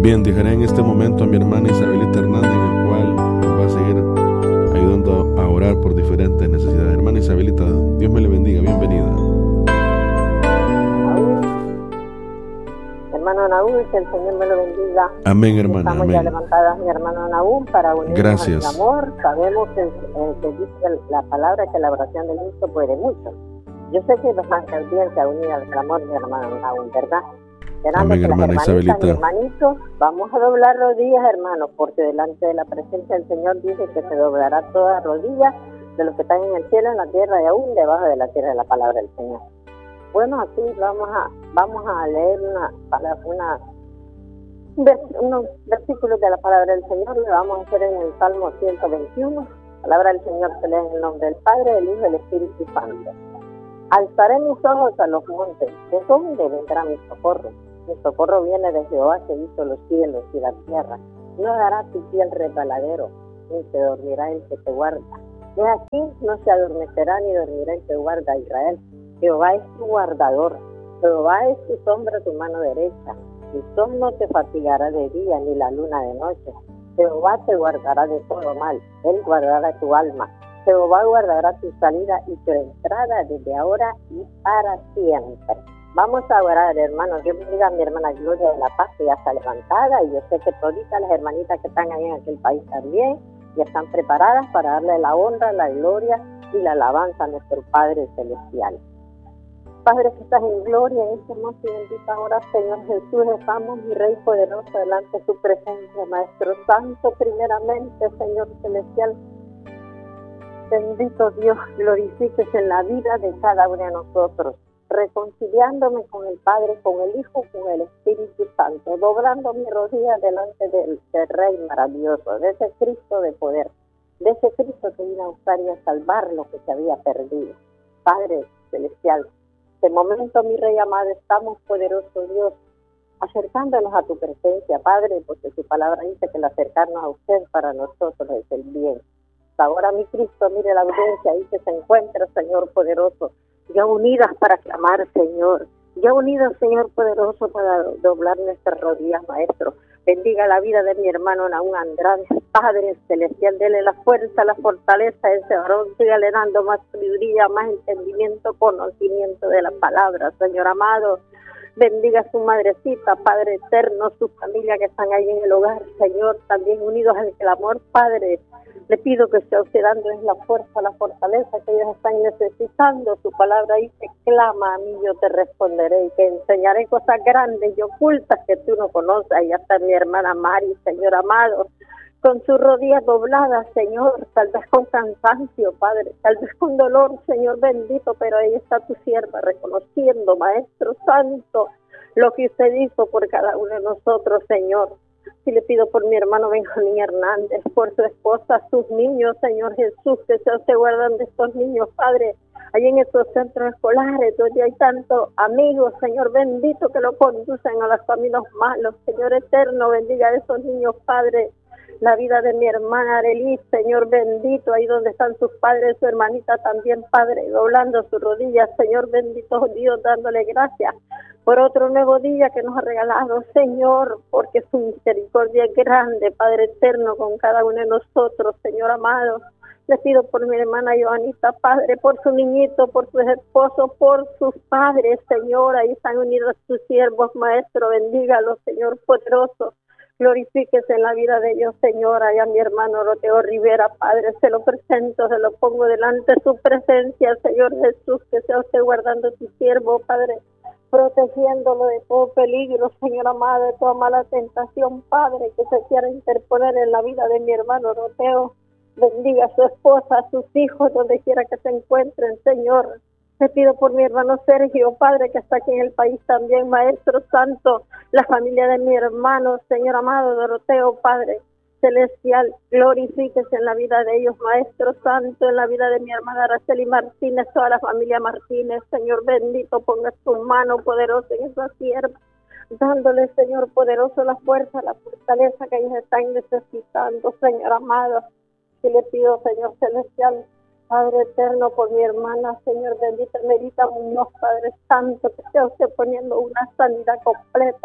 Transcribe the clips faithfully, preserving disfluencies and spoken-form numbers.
Bien, dejaré en este momento a mi hermana Isabelita Hernández, el cual nos va a seguir ayudando a orar por diferentes necesidades. Hermana Isabelita, Dios me le bendiga, bienvenida. Hermano Naúl, que el Señor me lo bendiga. Amén, hermana. Estamos amén. ya levantadas, mi hermano Naúl, para unirnos Gracias. al amor. Sabemos que, eh, que dice la palabra que la oración del justo puede mucho. Yo sé que bastante audiencia unida al clamor, mi hermano Naúl, ¿verdad? Amén, que hermana las Isabelita. Mi hermanito, vamos a doblar rodillas, hermanos, porque delante de la presencia del Señor dice que se doblará toda rodilla de los que están en el cielo, en la tierra y aún debajo de la tierra de la palabra del Señor. Bueno, así vamos a vamos a leer una, una unos versículos de la palabra del Señor. Le vamos a hacer en el Salmo ciento veintiuno. La palabra del Señor se lee en el nombre del Padre, del Hijo y del Espíritu Santo. Alzaré mis ojos a los montes, ¿de dónde vendrá mi socorro? Mi socorro viene de Jehová, que hizo los cielos y la tierra. No dará tu pie al resbaladero, ni se dormirá el que te guarda. De aquí no se adormecerá ni dormirá el que guarda a Israel. Jehová es tu guardador, Jehová es tu sombra, tu mano derecha. El sol no te fatigará de día, ni la luna de noche. Jehová te guardará de todo mal, Él guardará tu alma. Jehová guardará tu salida y tu entrada desde ahora y para siempre. Vamos a orar, hermanos. Dios bendiga a mi hermana Gloria de la Paz, que ya está levantada, y yo sé que toditas las hermanitas que están ahí en aquel país también ya están preparadas para darle la honra, la gloria y la alabanza a nuestro Padre Celestial. Padre que estás en gloria, en esta hermosa y bendita hora, Señor Jesús, estamos, mi Rey poderoso, delante de su presencia, Maestro Santo, primeramente, Señor Celestial. Bendito Dios, glorifiques en la vida de cada uno de nosotros, reconciliándome con el Padre, con el Hijo, con el Espíritu Santo, doblando mi rodilla delante del, del Rey maravilloso, de ese Cristo de poder, de ese Cristo que vino a buscar y a salvar lo que se había perdido. Padre Celestial, de momento, mi Rey amado, estamos, poderoso Dios, acercándonos a tu presencia, Padre, porque su palabra dice que el acercarnos a usted para nosotros es el bien. Ahora, mi Cristo, mire la audiencia ahí que se encuentra, Señor poderoso, ya unidas para clamar, Señor, ya unidas, Señor poderoso, para doblar nuestras rodillas, Maestro. Bendiga la vida de mi hermano Naúl Andrade, Padre Celestial, dele la fuerza, la fortaleza a ese varón, sígale dando más sabiduría, más entendimiento, conocimiento de la palabra, Señor amado. Bendiga a su madrecita, Padre eterno, su familia que están ahí en el hogar, Señor, también unidos al clamor, Padre. Le pido que sea usted dándoles la fuerza, la fortaleza que ellos están necesitando. Su palabra dice, clama a mí, yo te responderé y te enseñaré cosas grandes y ocultas que tú no conoces. Ahí está mi hermana Mari, Señor amado, con sus rodillas dobladas, Señor, tal vez con cansancio, Padre, tal vez con dolor, Señor bendito, pero ahí está tu sierva reconociendo, Maestro Santo, lo que usted hizo por cada uno de nosotros, Señor. Y le pido por mi hermano Benjamín Hernández, por su esposa, sus niños, Señor Jesús, que se usted guardan de estos niños, Padre, allí en estos centros escolares, donde hay tantos amigos, Señor bendito, que lo conducen a los caminos malos. Señor eterno, bendiga a esos niños, Padre, la vida de mi hermana Arelis, Señor bendito, ahí donde están sus padres, su hermanita también, Padre, doblando sus rodillas, Señor bendito Dios, dándole gracias por otro nuevo día que nos ha regalado, Señor, porque su misericordia es grande, Padre eterno, con cada uno de nosotros, Señor amado. Le pido por mi hermana Joanita, Padre, por su niñito, por sus esposos, por sus padres, Señor, ahí están unidos sus siervos, Maestro, bendígalos, Señor poderoso. Glorifíquese en la vida de ellos, Señor. Allá mi hermano Roteo Rivera, Padre, se lo presento, se lo pongo delante de su presencia, Señor Jesús, que sea usted guardando su siervo, Padre, protegiéndolo de todo peligro, Señor amado, de toda mala tentación, Padre, que se quiera interponer en la vida de mi hermano Roteo. Bendiga a su esposa, a sus hijos, donde quiera que se encuentren, Señor. Te pido por mi hermano Sergio, Padre, que está aquí en el país también, Maestro Santo, la familia de mi hermano, Señor amado Doroteo, Padre Celestial, glorifíquese en la vida de ellos, Maestro Santo, en la vida de mi hermana Araceli Martínez, toda la familia Martínez, Señor bendito, ponga su mano poderosa en esa sierva, dándole, Señor poderoso, la fuerza, la fortaleza que ellos están necesitando, Señor amado. Y le pido, Señor Celestial, Padre eterno, por mi hermana, Señor bendito, Merita Muñoz, Padre Santo, que sea usted poniendo una sanidad completa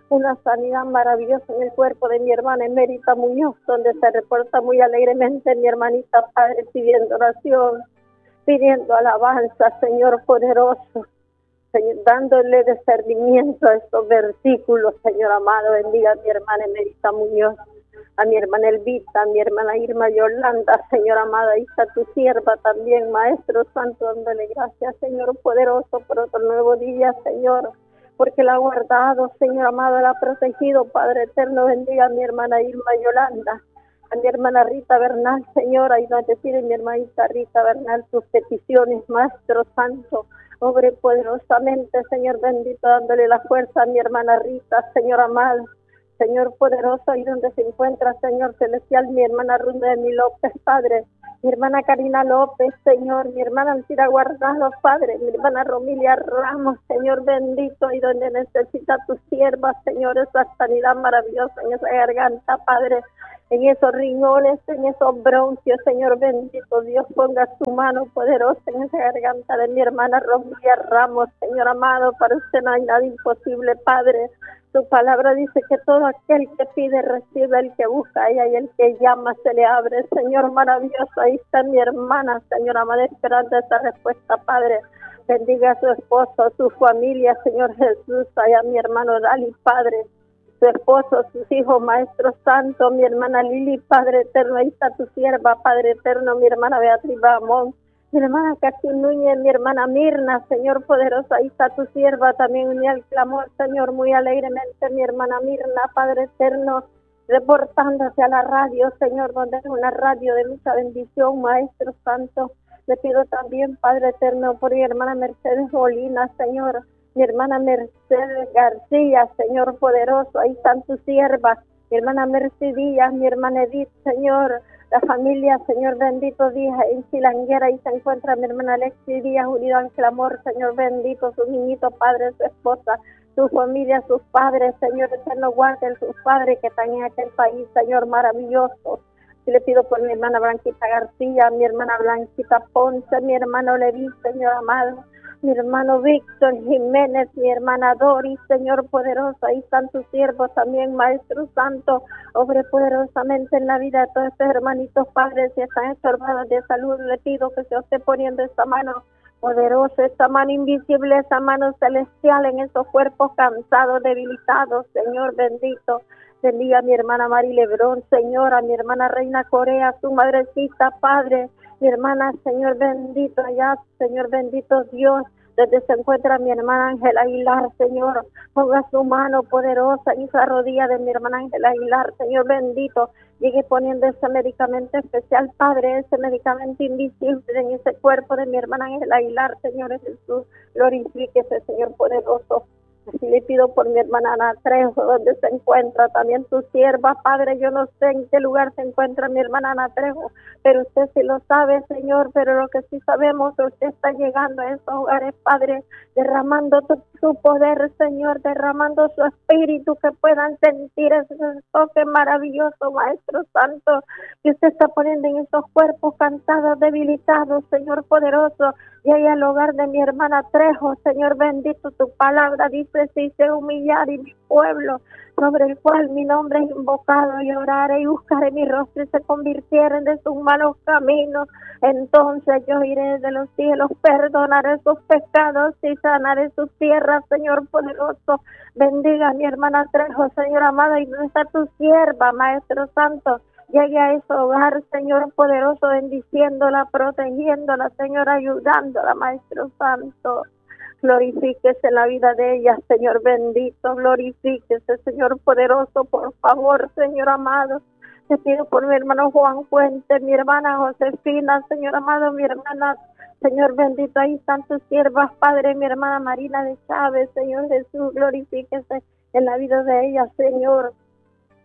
una sanidad maravillosa en el cuerpo de mi hermana Emérita Muñoz, donde se reporta muy alegremente mi hermanita, Padre, pidiendo oración, pidiendo alabanza, Señor poderoso, Señor, dándole discernimiento a estos versículos, Señor amado. Bendiga a mi hermana Emérita Muñoz, a mi hermana Elvita, a mi hermana Irma Yolanda, Señor amada, ahí está tu sierva también, Maestro Santo, dándole gracias, Señor poderoso, por otro nuevo día, Señor, porque la ha guardado, Señor amado, la ha protegido, Padre eterno. Bendiga a mi hermana Irma Yolanda, a mi hermana Rita Bernal, Señor, ahí donde pide mi hermanita Rita Bernal sus peticiones, Maestro Santo, obre poderosamente, Señor bendito, dándole la fuerza a mi hermana Rita, Señor amado, Señor poderoso, ahí donde se encuentra, Señor celestial, mi hermana Rundemi López, Padre, mi hermana Karina López, Señor, mi hermana Alcira Guardado, Padre, mi hermana Romilia Ramos, Señor bendito, y donde necesita tu sierva, Señor, esa sanidad maravillosa en esa garganta, Padre, en esos riñones, en esos bronquios, Señor bendito, Dios ponga su mano poderosa en esa garganta de mi hermana Romilia Ramos, Señor amado, para usted no hay nada imposible, Padre. Tu palabra dice que todo aquel que pide recibe, el que busca halla, y el que llama se le abre. Señor maravilloso, ahí está mi hermana, Señor amada, esperando esa respuesta, Padre. Bendiga a su esposo, a su familia, Señor Jesús, allá mi hermano Dali, Padre, su esposo, sus hijos, Maestro Santo, mi hermana Lili, Padre eterno, ahí está tu sierva, Padre eterno, mi hermana Beatriz Bamón, mi hermana Casi Núñez, mi hermana Mirna, Señor poderoso, ahí está tu sierva, también unida al clamor, Señor, muy alegremente, mi hermana Mirna, Padre eterno, reportándose a la radio, Señor, donde es una radio de mucha bendición, Maestro Santo. Le pido también, Padre eterno, por mi hermana Mercedes Molina, Señor, mi hermana Mercedes García, Señor poderoso, ahí están tus siervas, mi hermana Mercedes Díaz, mi hermana Edith, Señor, la familia, Señor bendito, Díaz, en Chilanguera, ahí se encuentra mi hermana Alexis Díaz, unido al clamor, Señor bendito, su niñito, padre, su esposa, su familia, sus padres, Señor eterno, guarden sus padres que están en aquel país, Señor maravilloso. Y le pido por mi hermana Blanquita García, mi hermana Blanquita Ponce, mi hermano Leví, Señor amado, mi hermano Víctor Jiménez, mi hermana Doris, Señor poderoso, ahí están tus siervos también, Maestro Santo, obre poderosamente en la vida de todos estos hermanitos padres, si están estorbados de salud, le pido que se esté poniendo esta mano poderosa, esta mano invisible, esa mano celestial en esos cuerpos cansados, debilitados, Señor bendito. Bendiga a mi hermana Mari Lebrón, Señor, a mi hermana Reina Corea, su madrecita, Padre, mi hermana, Señor bendito, allá, Señor bendito Dios, desde se encuentra mi hermana Ángela Aguilar, Señor, ponga su mano poderosa en esa rodilla de mi hermana Ángela Aguilar, Señor bendito, llegue poniendo ese medicamento especial, Padre, ese medicamento invisible en ese cuerpo de mi hermana Ángela Aguilar, Señor Jesús, glorifíquese, Señor poderoso. Así le pido por mi hermana Ana Trejo, donde se encuentra también tu sierva, Padre, yo no sé en qué lugar se encuentra mi hermana Ana Trejo, pero usted sí lo sabe, Señor, pero lo que sí sabemos es que usted está llegando a esos hogares, Padre, derramando tu, tu poder, Señor, derramando su espíritu, que puedan sentir ese toque maravilloso, Maestro Santo, que usted está poniendo en esos cuerpos cansados, debilitados, Señor poderoso, y ahí al hogar de mi hermana Trejo, Señor bendito, tu palabra dice, si se humillar y mi pueblo, sobre el cual mi nombre es invocado, y oraré y buscaré mi rostro y se convirtieren de sus malos caminos, entonces yo iré de los cielos, perdonaré sus pecados y sanaré sus tierras, Señor poderoso. Bendiga a mi hermana Trejo, Señor amada, y no está tu sierva, Maestro Santo, llegue a ese hogar, Señor poderoso, bendiciéndola, protegiéndola, Señor, ayudándola, Maestro Santo. Glorifíquese en la vida de ella, Señor bendito, glorifíquese, Señor poderoso, por favor, Señor amado. Te pido por mi hermano Juan Fuente, mi hermana Josefina, Señor amado, mi hermana, Señor bendito, ahí están tus siervas, Padre, mi hermana Marina de Chávez, Señor Jesús, glorifíquese en la vida de ella, Señor.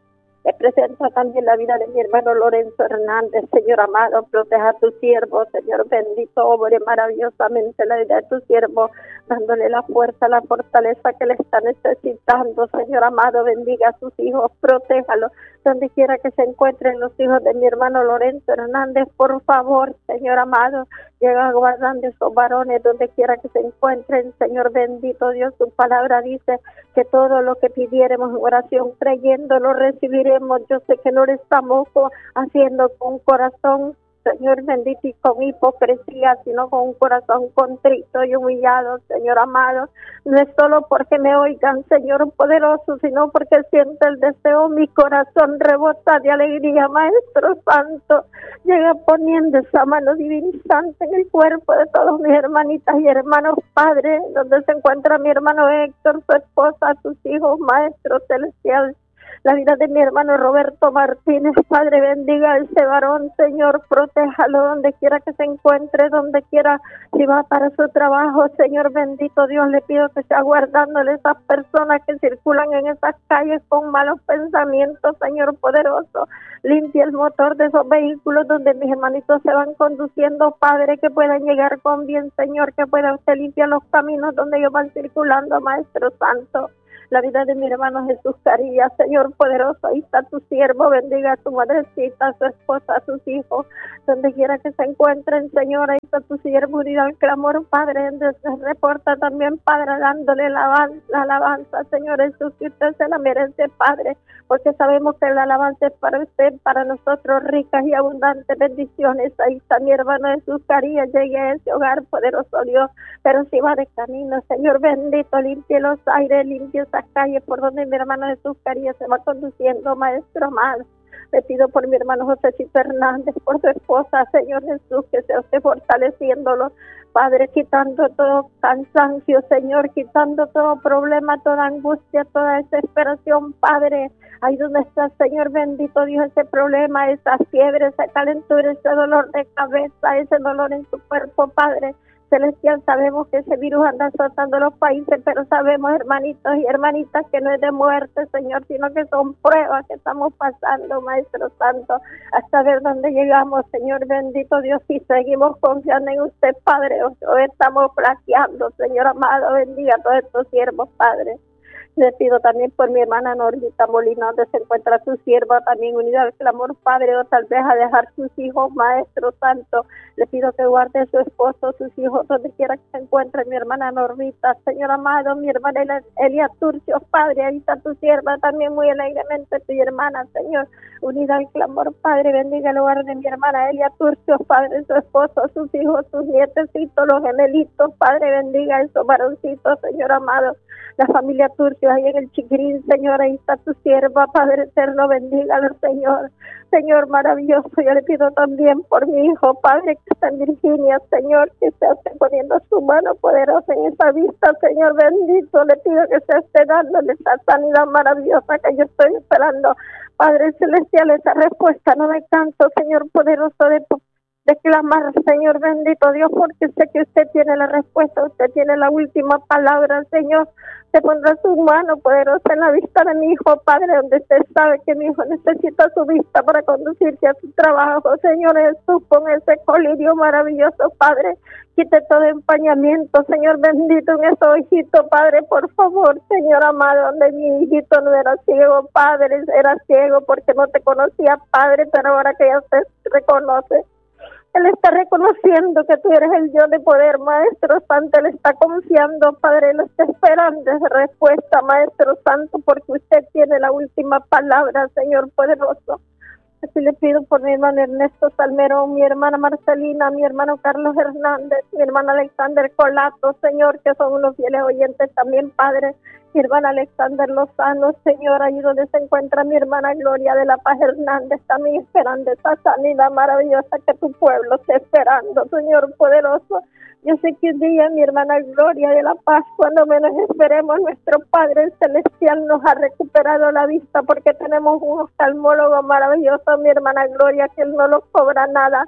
Le presento también la vida de mi hermano Lorenzo Hernández, Señor amado, proteja a tu siervo, Señor bendito, obre maravillosamente la vida de tu siervo, dándole la fuerza, la fortaleza que le está necesitando, Señor amado, bendiga a sus hijos, protéjalo, donde quiera que se encuentren los hijos de mi hermano Lorenzo Hernández, por favor, Señor amado, llega guardando esos varones donde quiera que se encuentren, Señor bendito Dios, tu palabra dice que todo lo que pidiéramos en oración creyendo lo recibiremos. Yo sé que no lo estamos haciendo con corazón, Señor bendito, y con hipocresía, sino con un corazón contrito y humillado, Señor amado. No es solo porque me oigan, Señor poderoso, sino porque siento el deseo, mi corazón rebota de alegría, Maestro Santo. Llega poniendo esa mano divinizante en el cuerpo de todos mis hermanitas y hermanos, Padre, donde se encuentra mi hermano Héctor, su esposa, sus hijos, Maestro Celestial. La vida de mi hermano Roberto Martínez, Padre, bendiga a ese varón, Señor, protéjalo donde quiera que se encuentre, donde quiera, si va para su trabajo, Señor bendito Dios, le pido que sea guardándole a esas personas que circulan en esas calles con malos pensamientos, Señor poderoso, limpia el motor de esos vehículos donde mis hermanitos se van conduciendo, Padre, que puedan llegar con bien, Señor, que pueda usted limpiar los caminos donde ellos van circulando, Maestro Santo. La vida de mi hermano Jesús Carías, Señor poderoso, ahí está tu siervo, bendiga a tu madrecita, a su esposa, a sus hijos, donde quiera que se encuentren, Señor, ahí está tu siervo, unido al clamor, Padre, se reporta también, Padre, dándole la alabanza, la alabanza, Señor Jesús, que usted se la merece, Padre, porque sabemos que la alabanza es para usted, para nosotros, ricas y abundantes bendiciones. Ahí está mi hermano Jesús Carías, llegue a ese hogar, poderoso Dios, pero si va de camino, Señor bendito, limpie los aires, limpie esas calles por donde mi hermano Jesús Carías se va conduciendo, Maestro amado. Le pido por mi hermano Josecito Hernández, por su esposa, Señor Jesús, que sea usted fortaleciéndolo, Padre, quitando todo cansancio, Señor, quitando todo problema, toda angustia, toda desesperación, Padre, ahí donde está, Señor bendito Dios, ese problema, esa fiebre, esa calentura, ese dolor de cabeza, ese dolor en su cuerpo, Padre Celestial, sabemos que ese virus anda azotando los países, pero sabemos, hermanitos y hermanitas, que no es de muerte, Señor, sino que son pruebas que estamos pasando, Maestro Santo, hasta ver dónde llegamos, Señor bendito Dios, y seguimos confiando en usted, Padre, o, o estamos flaqueando, Señor amado, bendiga a todos estos siervos, Padre. Le pido también por mi hermana Normita Molina, donde se encuentra su sierva, también unida al clamor, Padre, o tal vez a dejar sus hijos, Maestro Santo. Le pido que guarde a su esposo, sus hijos, donde quiera que se encuentre mi hermana Normita. Señor amado, mi hermana Elia Turcios, Padre, ahí está tu sierva, también muy alegremente tu hermana, Señor, unida al clamor, Padre, bendiga el hogar de mi hermana Elia Turcios, Padre, su esposo, sus hijos, sus nietecitos, los gemelitos, Padre, bendiga a esos varoncitos, Señor amado. La familia Turcios ahí en el Chiquirín, Señor, ahí está tu sierva, Padre eterno, bendígalo, Señor. Señor maravilloso, yo le pido también por mi hijo, Padre, que está en Virginia, Señor, que se esté poniendo su mano poderosa en esa vista, Señor bendito, le pido que se esté dándole esa sanidad maravillosa que yo estoy esperando. Padre celestial, esa respuesta no me canso, Señor poderoso, de de clamar, Señor bendito Dios, porque sé que usted tiene la respuesta, usted tiene la última palabra, Señor. Se pondrá su mano poderosa en la vista de mi hijo, Padre, donde usted sabe que mi hijo necesita su vista para conducirse a su trabajo, Señor Jesús, con ese colirio maravilloso, Padre. Quite todo empañamiento, Señor bendito, en ese ojito, Padre, por favor, Señor amado, donde mi hijito no era ciego, Padre, era ciego porque no te conocía, Padre, pero ahora que ya usted reconoce, Él está reconociendo que tú eres el Dios de poder, Maestro Santo. Él está confiando, Padre, Él está esperando esa respuesta, Maestro Santo, porque usted tiene la última palabra, Señor poderoso. Así le pido por mi hermano Ernesto Salmerón, mi hermana Marcelina, mi hermano Carlos Hernández, mi hermano Alexander Colato, Señor, que son unos fieles oyentes también, Padre. Mi hermana Alexander Lozano, Señor, ahí donde se encuentra mi hermana Gloria de la Paz Hernández, también esperando esa sanidad maravillosa que tu pueblo está esperando, Señor poderoso. Yo sé que un día mi hermana Gloria de la Paz, cuando menos esperemos, nuestro Padre Celestial nos ha recuperado la vista, porque tenemos un oftalmólogo maravilloso, mi hermana Gloria, que Él no nos cobra nada,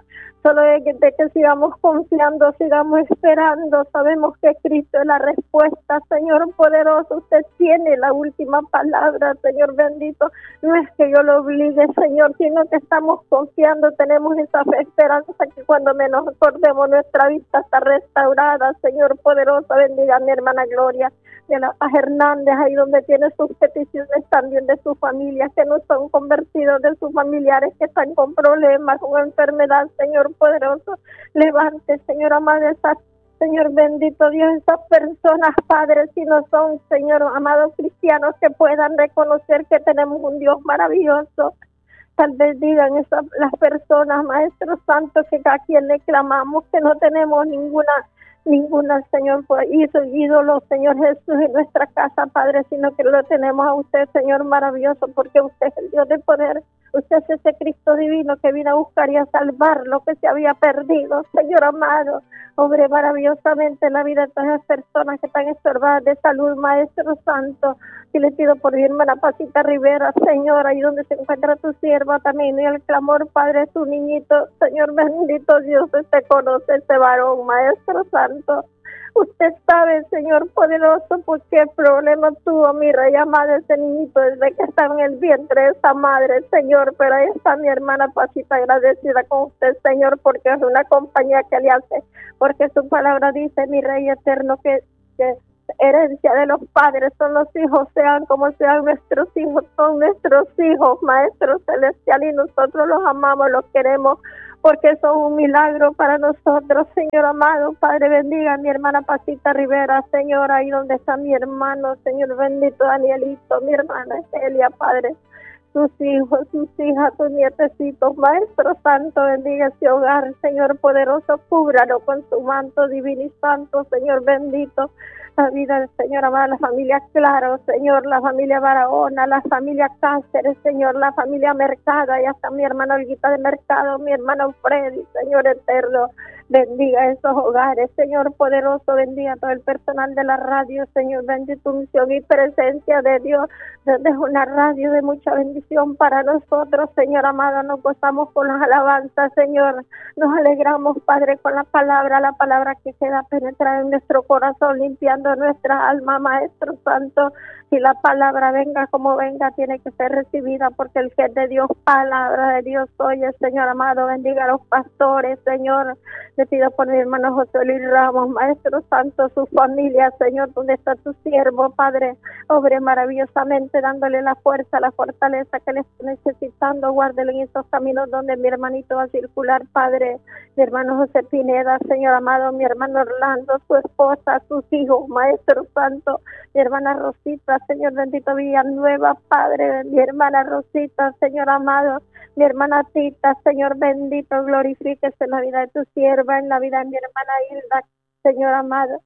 Solo es que, de que sigamos confiando, sigamos esperando. Sabemos que Cristo es la respuesta. Señor poderoso, usted tiene la última palabra, Señor bendito. No es que yo lo obligue, Señor, sino que estamos confiando, tenemos esa fe, esperanza que cuando menos acordemos nuestra vista está restaurada. Señor poderoso, bendiga a mi hermana Gloria de la Paz Hernández, ahí donde tiene sus peticiones también de sus familias que no son convertidos, de sus familiares que están con problemas, con enfermedad. Señor poderoso, levante, Señor amado, esas, Señor bendito Dios, esas personas, Padre, si no son, Señor amado, cristianos, que puedan reconocer que tenemos un Dios maravilloso. Tal vez digan esas, las personas, Maestro Santo, que a quien le clamamos, que no tenemos ninguna Ninguna, Señor, hizo ídolo, Señor Jesús, en nuestra casa, Padre, sino que lo tenemos a usted, Señor maravilloso, porque usted es el Dios de poder. Usted es ese Cristo divino que vino a buscar y a salvar lo que se había perdido. Señor amado, obre maravillosamente en la vida de todas las personas que están estorbadas de salud, Maestro Santo. Y le pido por mi hermana Pasita Rivera, Señor, ahí donde se encuentra tu sierva también, y el clamor, Padre, tu niñito. Señor bendito Dios, usted conoce ese varón, Maestro Santo. Usted sabe, Señor poderoso, por qué problema tuvo mi rey amado ese niñito desde que estaba en el vientre de esa madre, Señor. Pero ahí está mi hermana Pasita, agradecida con usted, Señor, porque es una compañía que le hace, porque su palabra dice, mi rey eterno, que, que herencia de los padres son los hijos, sean como sean nuestros hijos, son nuestros hijos, Maestro Celestial, y nosotros los amamos, los queremos, porque son un milagro para nosotros, Señor amado. Padre, bendiga a mi hermana Pasita Rivera, Señor, ahí donde está mi hermano, Señor bendito Danielito, mi hermana Elia, Padre, sus hijos, sus hijas, sus nietecitos, Maestro Santo, bendiga ese hogar, Señor poderoso, cúbralo con su manto divino y santo, Señor bendito. La vida del Señor amado, la familia Claro, Señor, la familia Barahona, la familia Cáceres, Señor, la familia Mercado, y hasta mi hermana Olguita de Mercado, mi hermano Freddy, Señor eterno, bendiga esos hogares, Señor poderoso, bendiga todo el personal de la radio, Señor, bendiga tu misión y presencia de Dios, desde una radio de mucha bendición para nosotros, Señor amado, nos gozamos con las alabanzas, Señor, nos alegramos, Padre, con la palabra, la palabra que queda penetrada en nuestro corazón, limpiando nuestra alma, Maestro Santo. Si la palabra venga como venga, tiene que ser recibida, porque el que es de Dios, palabra de Dios oye, Señor amado. Bendiga a los pastores, Señor. Le pido por mi hermano José Luis Ramos, Maestro Santo, su familia, Señor, donde está tu siervo, Padre. Obre maravillosamente, dándole la fuerza, la fortaleza que le está necesitando. Guárdelo en esos caminos donde mi hermanito va a circular, Padre. Mi hermano José Pineda, Señor amado, mi hermano Orlando, su esposa, sus hijos, Maestro Santo, mi hermana Rosita, Señor bendito Villanueva, Padre, mi hermana Rosita, Señor amado, mi hermana Tita, Señor bendito, glorifíquese en la vida de tu sierva, en la vida de mi hermana Hilda, Señor amado.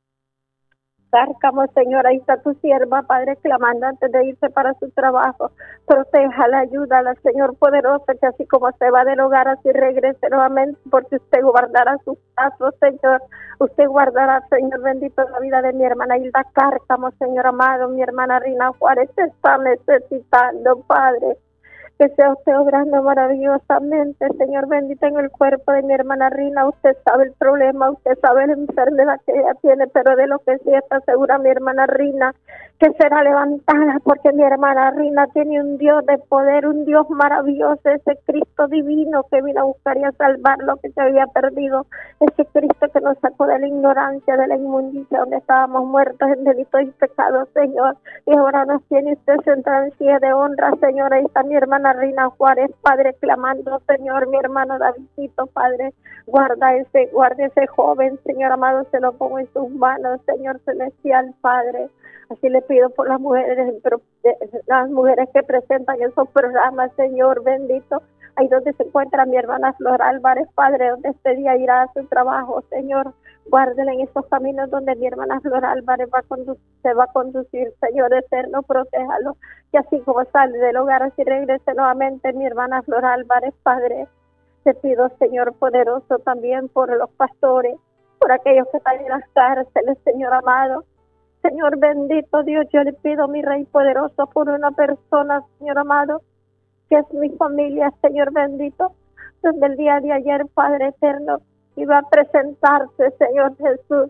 Cárcamo, Señor, ahí está tu sierva, Padre, clamando antes de irse para su trabajo. Protéjala, ayúdala, Señor poderoso, que así como se va del hogar, así regrese nuevamente, porque usted guardará sus pasos, Señor. Usted guardará, Señor bendito, la vida de mi hermana Hilda Cárcamo, Señor amado. Mi hermana Rina Juárez te está necesitando, Padre. Que sea usted obrando maravillosamente, Señor bendito, en el cuerpo de mi hermana Rina. Usted sabe el problema, usted sabe la enfermedad que ella tiene, pero de lo que sí está segura mi hermana Rina, que será levantada, porque mi hermana Rina tiene un Dios de poder, un Dios maravilloso, ese Cristo divino que vino a buscar y a salvar lo que se había perdido, ese Cristo que nos sacó de la ignorancia, de la inmundicia, donde estábamos muertos en delitos y pecados, Señor, y ahora nos tiene usted sentada en silla de honra, Señor. Ahí está mi hermana Rina Juárez, Padre, clamando, Señor, mi hermano Davidito, Padre, guarda ese, guarda ese joven, Señor amado, se lo pongo en sus manos, Señor celestial, Padre. Así le pido por las mujeres, las mujeres que presentan esos programas, Señor bendito, ahí donde se encuentra mi hermana Flor Álvarez, Padre, donde este día irá a su trabajo, Señor, guárdela en esos caminos donde mi hermana Flor Álvarez va a conducir, se va a conducir, Señor eterno, protéjalo, que así como sale del hogar, así regrese nuevamente mi hermana Flor Álvarez, Padre. Te pido, Señor poderoso, también por los pastores, por aquellos que están en las cárceles, Señor amado. Señor bendito Dios, yo le pido, mi Rey poderoso, por una persona, Señor amado, que es mi familia, Señor bendito, donde el día de ayer, Padre eterno, iba a presentarse, Señor Jesús,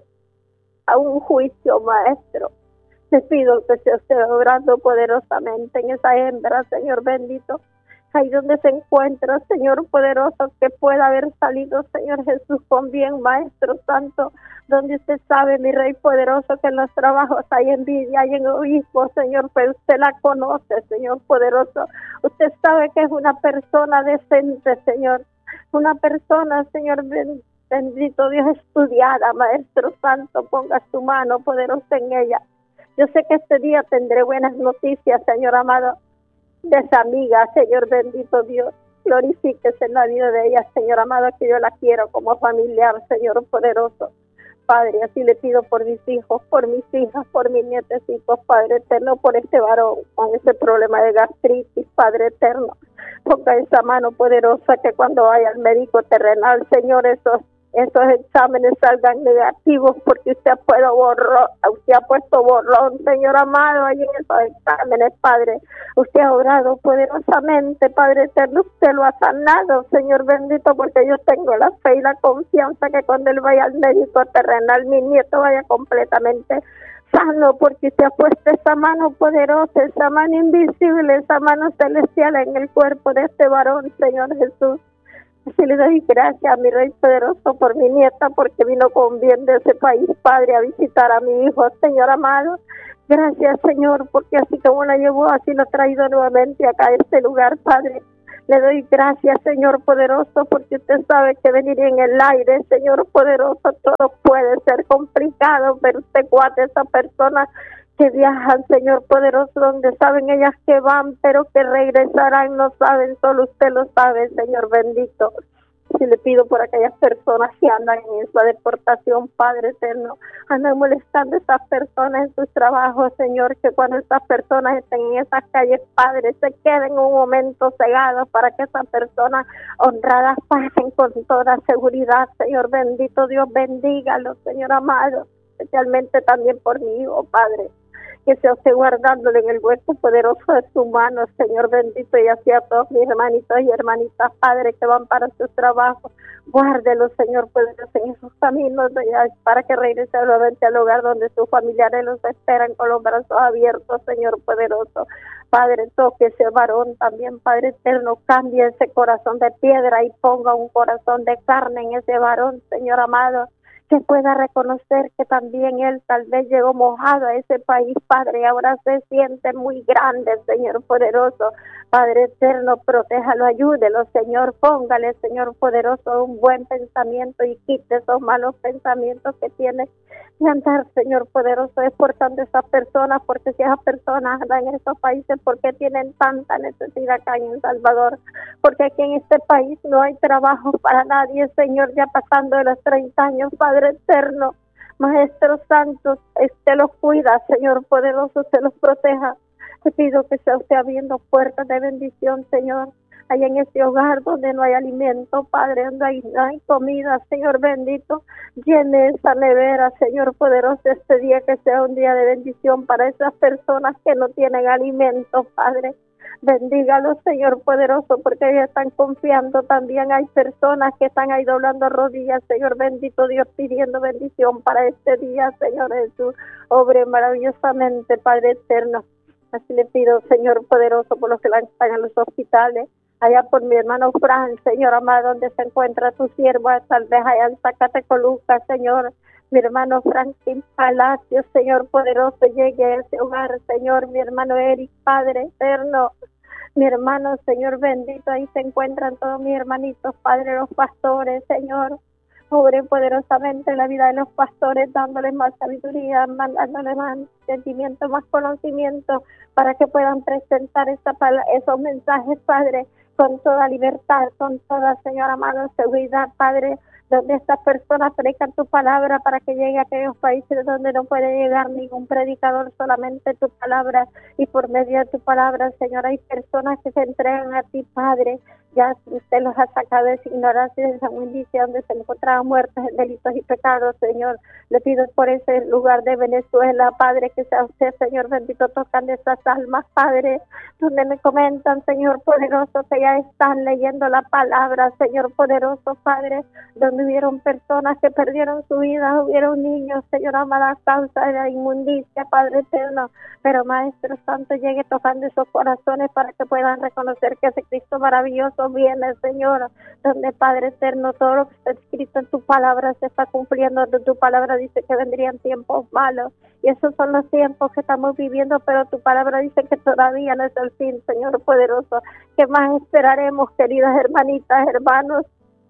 a un juicio, Maestro. Te pido que se esté obrando poderosamente en esa hembra, Señor bendito, ahí donde se encuentra, Señor poderoso, que pueda haber salido, Señor Jesús, con bien, Maestro Santo, donde usted sabe, mi Rey poderoso, que en los trabajos hay envidia, hay egoísmo, Señor, pero usted la conoce, Señor poderoso. Usted sabe que es una persona decente, Señor, una persona, Señor bendito Dios, estudiada, Maestro Santo, ponga su mano poderosa en ella. Yo sé que este día tendré buenas noticias, Señor amado, de esa amiga, Señor bendito Dios. Glorifíquese en la vida de ella, Señor amado, que yo la quiero como familiar, Señor poderoso. Padre, así le pido por mis hijos, por mis hijas, por mis nietecitos, Padre eterno, por este varón con ese problema de gastritis, Padre eterno. Ponga esa mano poderosa que cuando vaya al médico terrenal, Señor, esos esos exámenes salgan negativos, porque usted ha puesto borrón, usted ha puesto borrón, Señor amado, ahí en esos exámenes, Padre. Usted ha orado poderosamente, Padre eterno, usted lo ha sanado, Señor bendito, porque yo tengo la fe y la confianza que cuando él vaya al médico terrenal, mi nieto vaya completamente sano, porque usted ha puesto esa mano poderosa, esa mano invisible, esa mano celestial en el cuerpo de este varón, Señor Jesús. Así le doy gracias a mi Rey poderoso por mi nieta, porque vino con bien de ese país, Padre, a visitar a mi hijo, Señor amado. Gracias, Señor, porque así como la llevó, así lo ha traído nuevamente acá a este lugar, Padre. Le doy gracias, Señor poderoso, porque usted sabe que venir en el aire, Señor poderoso, todo puede ser complicado, pero usted guarda a esa persona que viajan, Señor poderoso, donde saben ellas que van, pero que regresarán, no saben, solo usted lo sabe, Señor bendito. Si le pido por aquellas personas que andan en esa deportación, Padre eterno, andan molestando a esas personas en sus trabajos, Señor, que cuando esas personas estén en esas calles, Padre, se queden un momento cegados para que esas personas honradas pasen con toda seguridad, Señor bendito, Dios bendígalo, Señor amado, especialmente también por mi hijo, Padre, que se esté guardándole en el hueco poderoso de su mano, Señor bendito, y así a todos mis hermanitos y hermanitas, Padre, que van para sus trabajos, guárdelos, Señor poderoso, en esos caminos, para que regresen nuevamente al hogar donde sus familiares los esperan con los brazos abiertos, Señor poderoso. Padre, toque ese varón también, Padre eterno, cambie ese corazón de piedra y ponga un corazón de carne en ese varón, Señor amado, que pueda reconocer que también él tal vez llegó mojado a ese país, Padre, y ahora se siente muy grande, Señor poderoso. Padre eterno, protéjalo, ayúdelo, Señor, póngale, Señor poderoso, un buen pensamiento y quite esos malos pensamientos que tiene de andar, Señor poderoso, exportando a esas personas, porque si esas personas andan en esos países, ¿por qué tienen tanta necesidad acá en El Salvador? Porque aquí en este país no hay trabajo para nadie, Señor, ya pasando de los treinta años, Padre eterno, Maestro Santo, usted los cuida, Señor poderoso, se los proteja. Te pido que sea usted abriendo puertas de bendición, Señor, allá en ese hogar donde no hay alimento, Padre, donde hay, no hay comida, Señor bendito, llene esa nevera, Señor poderoso, este día que sea un día de bendición para esas personas que no tienen alimento, Padre. Bendígalos, Señor poderoso, porque ellos están confiando. También hay personas que están ahí doblando rodillas, Señor bendito Dios, pidiendo bendición para este día, Señor Jesús. Obre maravillosamente, Padre eterno. Así le pido, Señor poderoso, por los que están en los hospitales, allá por mi hermano Fran, Señor amado, donde se encuentra tu siervo, tal vez allá en Zacatecoluca, Señor. Mi hermano Franklin Palacios, Señor poderoso, llegue a ese hogar, Señor. Mi hermano Eric, Padre eterno. Mi hermano, Señor bendito, ahí se encuentran todos mis hermanitos, Padre, los pastores, Señor. Obre poderosamente en la vida de los pastores, dándoles más sabiduría, mandándoles más sentimiento, más conocimiento, para que puedan presentar esa, esos mensajes, Padre, con toda libertad, con toda, Señor amado, seguridad, Padre. donde estas personas predican tu palabra para que llegue a aquellos países donde no puede llegar ningún predicador, solamente tu palabra, y por medio de tu palabra, Señor, hay personas que se entregan a ti, Padre. Ya usted los ha sacado de esa ignorancia y de esa inmundicia donde se encontraban muertos en delitos y pecados, Señor. Le pido por ese lugar de Venezuela, Padre, que sea usted, Señor bendito, tocando esas almas, Padre, donde me comentan, Señor poderoso, que ya están leyendo la palabra, Señor poderoso, Padre, donde hubieron personas que perdieron su vida, hubieron niños, Señor amado, a causa de la inmundicia, Padre eterno. Pero Maestro Santo, llegue tocando esos corazones para que puedan reconocer que ese Cristo maravilloso viene, Señor, donde Padre eterno, todo lo que está escrito en tu palabra se está cumpliendo. De tu palabra dice que vendrían tiempos malos, y esos son los tiempos que estamos viviendo, pero tu palabra dice que todavía no es el fin, Señor poderoso. ¿Qué más esperaremos, queridas hermanitas, hermanos?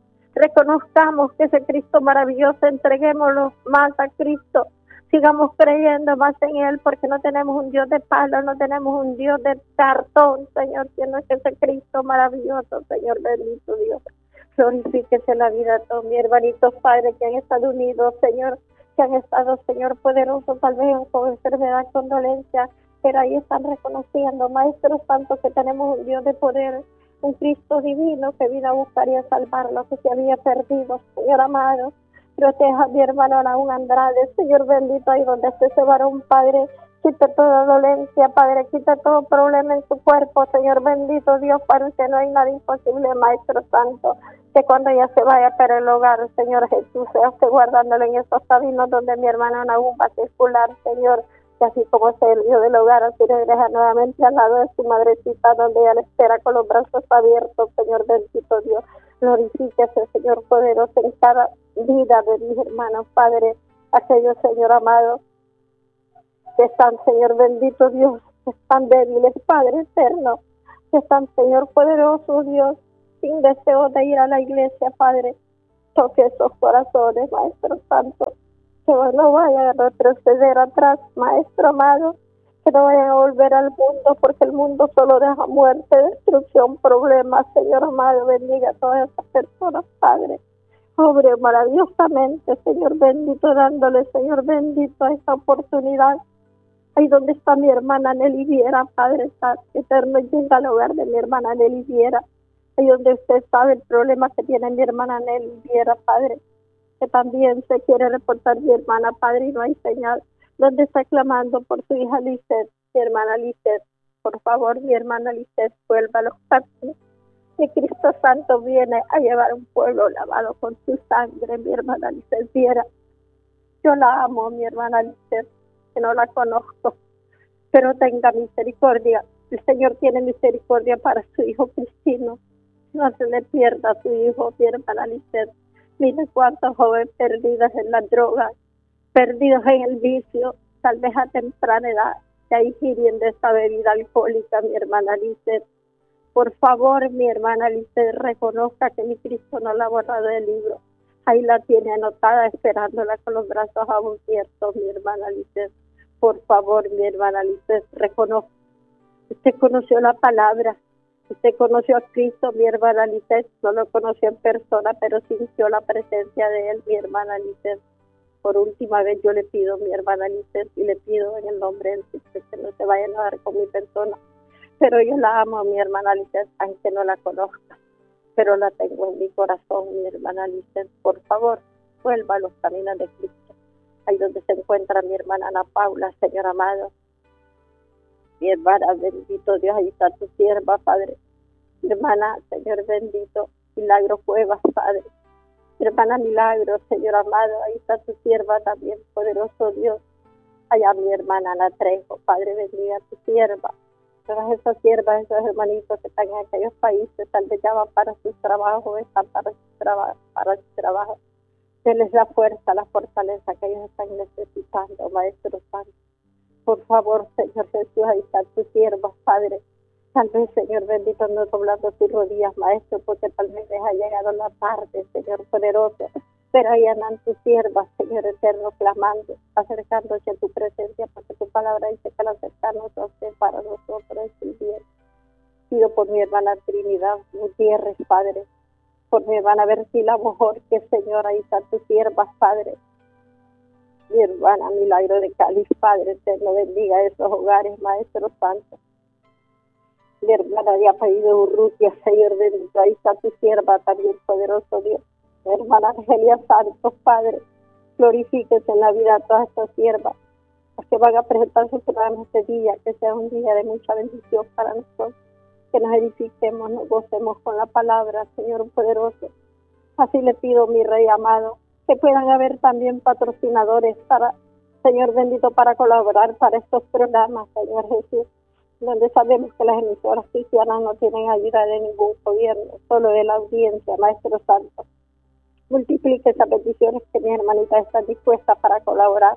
Reconozcamos que ese Cristo maravilloso, entreguémoslo más a Cristo. Sigamos creyendo más en Él, porque no tenemos un Dios de palo, no tenemos un Dios de cartón, Señor, sino que ese Cristo maravilloso, Señor bendito Dios. Glorifíquese la vida de todos mis hermanitos, Padre, que han estado unidos, Señor, que han estado, Señor poderoso, tal vez con enfermedad, con dolencia, pero ahí están reconociendo, Maestro Santo, que tenemos un Dios de poder, un Cristo divino que vino a buscar y a salvar lo que se había perdido, Señor amado. Proteja a mi hermano Anaún Andrade, Señor bendito, ahí donde esté ese varón, Padre, quita toda dolencia, Padre, quita todo problema en su cuerpo, Señor bendito, Dios, para usted no hay nada imposible, Maestro Santo, que cuando ella se vaya para el hogar, Señor Jesús, sea usted guardándole en esos caminos donde mi hermano Anaún va a circular, Señor, que así como se eligió del hogar, así le deja nuevamente al lado de su madrecita, donde ella le espera con los brazos abiertos, Señor bendito Dios. Glorifíquese, Señor poderoso, en cada vida de mis hermanos, Padre, aquellos, Señor amado, que están, Señor bendito Dios, que están débiles, Padre eterno, que están, Señor poderoso Dios, sin deseo de ir a la iglesia, Padre. Toque esos corazones, Maestro Santo, que no vayan a retroceder atrás, Maestro amado, que no vayan a volver al mundo, porque el mundo solo deja muerte, destrucción, problemas, Señor amado, bendiga a todas esas personas, Padre. Obre maravillosamente, Señor bendito, dándole, Señor bendito, esta oportunidad. Ahí donde está mi hermana Nelly Viera, Padre Santo, eterno, llega al hogar de mi hermana Nelly Viera. Ahí donde usted sabe el problema que tiene mi hermana Nelly Viera, Padre, que también se quiere reportar mi hermana, Padre, y no hay señal. Donde está clamando por su hija Lisset, mi hermana Lisset. Por favor, mi hermana Lisset, vuelva a los caminos. Que Cristo Santo viene a llevar un pueblo lavado con su sangre, mi hermana Lisset Viera. Yo la amo, mi hermana Lisset, que no la conozco, pero tenga misericordia. El Señor tiene misericordia para su hijo Cristino. No se le pierda a su hijo, mi hermana Lisset. Mire cuántos jóvenes perdidos en la droga, perdidos en el vicio, tal vez a temprana edad, ya ingiriendo esta bebida alcohólica, mi hermana Lisset. Por favor, mi hermana Lisset, reconozca que mi Cristo no la ha borrado del libro. Ahí la tiene anotada, esperándola con los brazos abiertos, mi hermana Lisset. Por favor, mi hermana Lisset, reconozca. Usted conoció la palabra, usted conoció a Cristo, mi hermana Lisset. No lo conoció en persona, pero sintió la presencia de Él, mi hermana Lisset. Por última vez yo le pido, mi hermana Lisset, y le pido en el nombre de Cristo que no se vayan a dar con mi persona. Pero yo la amo, mi hermana Lisset, aunque no la conozca. Pero la tengo en mi corazón, mi hermana Lisset. Por favor, vuelva a los caminos de Cristo. Ahí donde se encuentra mi hermana Ana Paula, Señor amado. Mi hermana, bendito Dios, ahí está tu sierva, Padre. Mi hermana, Señor bendito, Milagro Cuevas, Padre. Mi hermana Milagro, Señor amado, ahí está tu sierva también, poderoso Dios. Allá mi hermana Ana Trejo, Padre, bendiga a tu sierva. Todas esas siervas, esos hermanitos que están en aquellos países, tal vez ya van para sus trabajos, están para su trabajo, para su trabajo. Denles la fuerza, la fortaleza que ellos están necesitando, Maestro Santo. Por favor, Señor Jesús, ahí están tus siervas, Padre. Tal vez, Señor bendito, no doblando tus rodillas, Maestro, porque tal vez les ha llegado la tarde, Señor poderoso. Pero ahí andan tus siervas, Señor eterno, clamando, acercándose a tu presencia, porque tu palabra dice que al acercarnos a usted para nosotros es el bien. Pido por mi hermana Trinidad Gutiérrez, Padre. por mi hermana Bertila Bojorquez, Señor, ahí está tu sierva, Padre. Mi hermana Milagro de Cáliz, Padre eterno, bendiga esos hogares, Maestro Santo. Mi hermana de apellido Urrutia, Señor bendito, ahí está tu sierva, también poderoso Dios. Mi hermana Argelia Santos, Padre, glorifíquese en la vida de todas estas siervas, las que van a presentar su programa este día, que sea un día de mucha bendición para nosotros, que nos edifiquemos, nos gocemos con la palabra, Señor poderoso. Así le pido, mi Rey amado, que puedan haber también patrocinadores para, Señor bendito, para colaborar para estos programas, Señor Jesús, donde sabemos que las emisoras cristianas no tienen ayuda de ningún gobierno, solo de la audiencia, Maestro Santo. Multiplique esas peticiones que mis hermanitas están dispuestas para colaborar.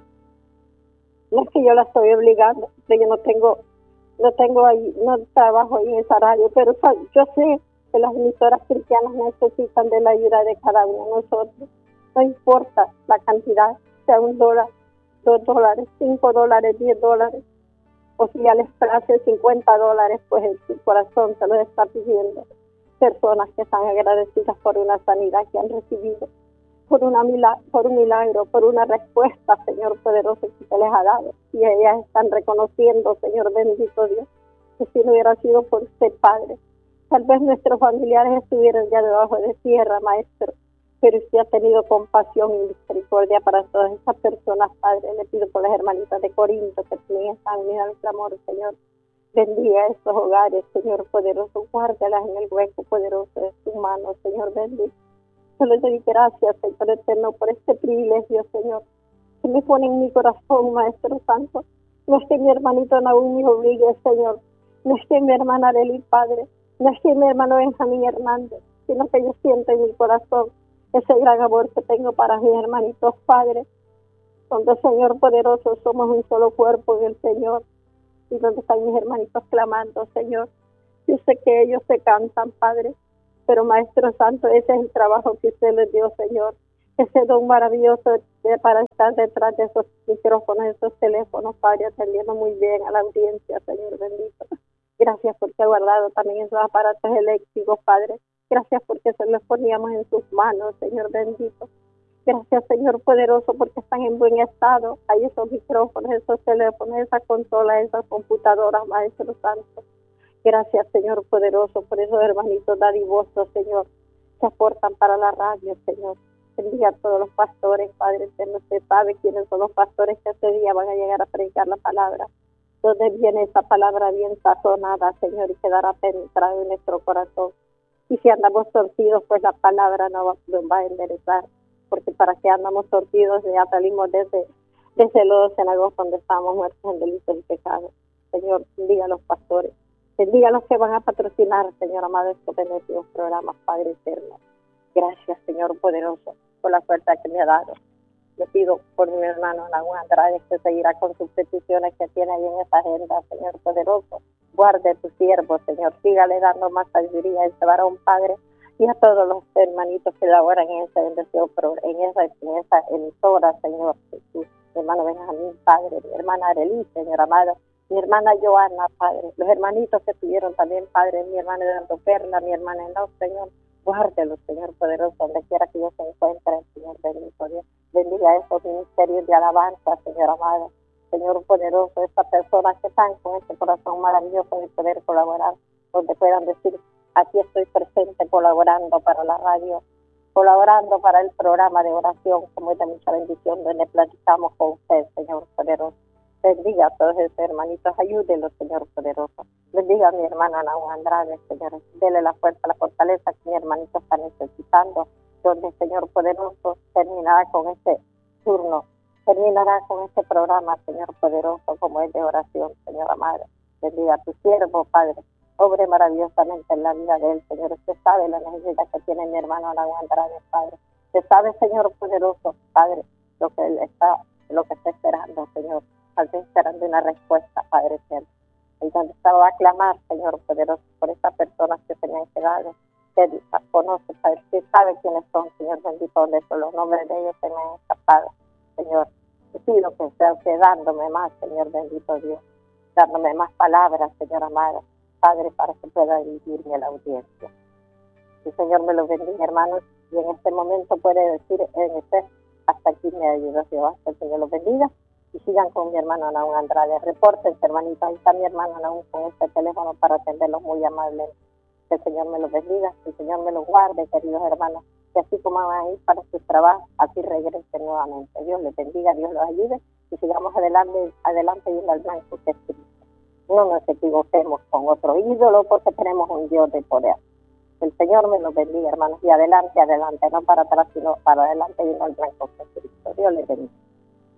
No es que yo la estoy obligando, pero yo no tengo, no tengo ahí, no trabajo ahí en esa radio, pero yo sé que las emisoras cristianas necesitan de la ayuda de cada uno de nosotros. No importa la cantidad, sea un dólar, dos dólares, cinco dólares, diez dólares, o si ya les place cincuenta dólares, pues en su corazón se lo está pidiendo. Personas que están agradecidas por una sanidad que han recibido, por, una milagro, por un milagro, por una respuesta, Señor poderoso, que se les ha dado. Y ellas están reconociendo, Señor bendito Dios, que si no hubiera sido por usted, Padre, tal vez nuestros familiares estuvieran ya debajo de tierra, Maestro, pero usted ha tenido compasión y misericordia para todas esas personas, Padre. Le pido por las hermanitas de Corinto que también están unidas al clamor, Señor. Bendiga estos hogares, Señor poderoso, guárdalas en el hueco poderoso de tu mano, Señor bendito. Yo les doy gracias, Señor eterno, por este privilegio, Señor, que me pone en mi corazón, Maestro Santo. No es que mi hermanito Naúm me obligue, Señor, no es que mi hermana Arely, Padre, no es que mi hermano Benjamín Hernández, sino que yo siento en mi corazón ese gran amor que tengo para mis hermanitos, Padre, donde, Señor poderoso, somos un solo cuerpo en el Señor, y donde están mis hermanitos clamando, Señor. Yo sé que ellos se cansan, Padre, pero Maestro Santo, ese es el trabajo que usted les dio, Señor, ese don maravilloso de, para estar detrás de esos micrófonos, esos teléfonos, Padre, atendiendo muy bien a la audiencia, Señor bendito. Gracias porque ha guardado también esos aparatos eléctricos, Padre. Gracias porque se los poníamos en sus manos, Señor bendito. Gracias, Señor poderoso, porque están en buen estado. Hay esos micrófonos, esos teléfonos, esas consolas, esas computadoras, Maestro Santo. Gracias, Señor poderoso, por esos hermanitos dadivosos, Señor, que aportan para la radio, Señor. Bendiga a todos los pastores, Padre eterno. Usted sabe quiénes son los pastores que este día van a llegar a predicar la palabra. Donde viene esa palabra bien sazonada, Señor, y quedará penetrada en nuestro corazón. Y si andamos torcidos, pues la palabra no va, nos va a enderezar. Porque para que andamos torcidos, ya salimos desde, desde el lodo cenagoso donde estábamos muertos en delitos y pecados. Señor, bendiga a los pastores, bendiga a los que van a patrocinar, Señor amado, estos bendecidos programas, Padre eterno. Gracias, Señor poderoso, por la suerte que me ha dado. Le pido por mi hermano Naúm Andrade, que seguirá con sus peticiones que tiene ahí en esa agenda, Señor poderoso. Guarde tu siervo, Señor, sígale dando más sabiduría a este varón, Padre, y a todos los hermanitos que laboran en ese bendecido en esa, en esa emisora, Señor Jesús. Mi hermano Benjamín, Padre, mi hermana Arely, Señor amado, mi hermana Joana, Padre, los hermanitos que tuvieron también, Padre, mi hermana Eduardo Perla, mi hermana Enoch, Señor, guárdelos, Señor poderoso, donde quiera que ellos se encuentren, Señor bendito Dios. Bendiga a esos ministerios de alabanza, Señor amado, Señor poderoso, estas personas que están con este corazón maravilloso de poder colaborar, donde puedan decir, aquí estoy presente colaborando para la radio, colaborando para el programa de oración, como es de mucha bendición, donde platicamos con usted, Señor poderoso. Bendiga a todos esos hermanitos, ayúdenlos, Señor poderoso. Bendiga a mi hermana Naúm Andrade, Señor. Dele la fuerza, la fortaleza que mi hermanito está necesitando, donde, Señor poderoso, terminará con este turno, terminará con este programa, Señor poderoso, como es de oración, Señor amado. Bendiga a tu siervo, Padre. Obre maravillosamente en la vida de él, Señor. Usted sabe la necesidad que tiene mi hermano Naúm Andrade, Padre. Usted sabe, Señor poderoso, Padre, lo que él está, lo que está esperando, Señor. Tal vez esperando una respuesta, Padre eterno. Y donde estaba a clamar, Señor poderoso, por estas personas que se me han quedado, que Él conoce, Padre. Usted sabe quiénes son, Señor bendito, donde son los nombres de ellos se me han escapado, Señor. Te pido que sea usted dándome más, Señor bendito Dios, dándome más palabras, Señor amado, Padre, para que pueda dirigirme a la audiencia. El Señor me los bendiga, hermanos, y en este momento puede decir en este, hasta aquí me ayuda Jehová. Que el Señor los bendiga y sigan con mi hermano Naún Andrade. Reporten, hermanita, ahí está mi hermano Naún con este teléfono para atenderlos muy amables. Que el Señor me los bendiga, que el Señor me los guarde, queridos hermanos, que así como van a ir para sus trabajos, así regresen nuevamente. Dios les bendiga, Dios los ayude y sigamos adelante, adelante yendo al blanco que es Cristo. No nos equivoquemos con otro ídolo porque tenemos un Dios de poder. El Señor me los bendiga, hermanos, y adelante, adelante, no para atrás, sino para adelante yendo al blanco que es Cristo. Dios les bendiga.